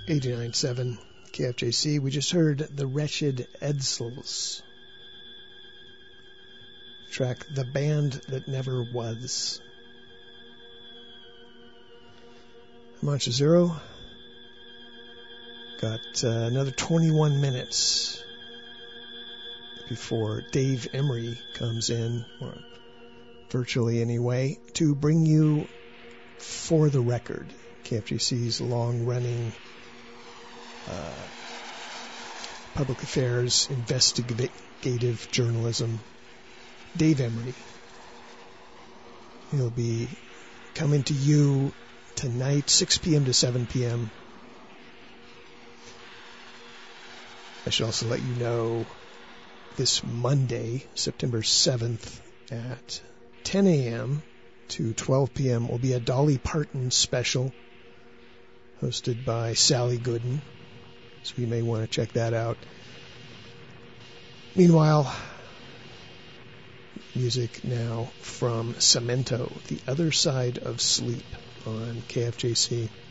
89.7 KFJC. We just heard The Wretched Edsels. Track The Band That Never Was. I'm Archer Zero. Got another 21 minutes before Dave Emery comes in, or virtually anyway, to bring you For the Record, KFGC's long-running public affairs, investigative journalism. Dave Emery. He'll be coming to you tonight, 6 p.m. to 7 p.m. I should also let you know this Monday, September 7th at 10 a.m. to 12 p.m. will be a Dolly Parton special hosted by Sally Gooden. So you may want to check that out. Meanwhile, music now from Cemento, The Other Side of Sleep on KFJC.